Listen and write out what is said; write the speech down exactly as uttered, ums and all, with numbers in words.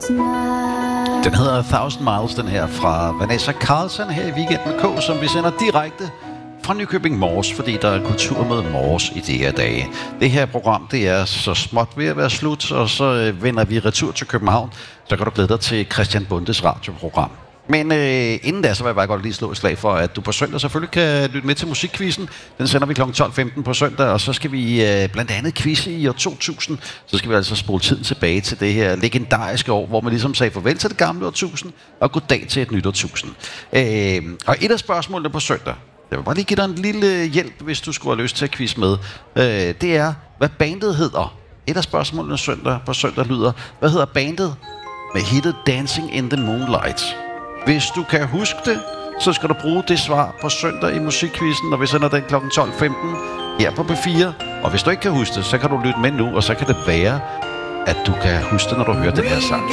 Den hedder Thousand Miles, den her fra Vanessa Carlsen her i Weekend med K, som vi sender direkte fra Nykøbing Mors, fordi der er kulturmøde Mors i de her dage. Det her program, det er så småt ved at være slut, og så vender vi retur til København. Så kan du glæde dig til Christian Bundes radioprogram. Men øh, inden da, så vil jeg bare godt lige slå et slag for, at du på søndag selvfølgelig kan lytte med til musikquizzen. Den sender vi klokken tolv femten på søndag, og så skal vi øh, blandt andet quizze i år to tusind. Så skal vi altså spole tiden tilbage til det her legendariske år, hvor man ligesom sagde farvel til det gamle årtusind, og goddag til et nyt årtusind. Øh, og et af spørgsmålene på søndag, jeg vil bare lige give dig en lille hjælp, hvis du skulle have lyst til at quizze med. Øh, det er, hvad bandet hedder. Et af spørgsmålene søndag på søndag lyder, hvad hedder bandet med hittet Dancing in the Moonlight? Hvis du kan huske det, så skal du bruge det svar på søndag i musikquizzen, når vi sender den klokken tolv femten her på P fire. Og hvis du ikke kan huske det, så kan du lytte med nu, og så kan det være, at du kan huske det, når du hører den her sang.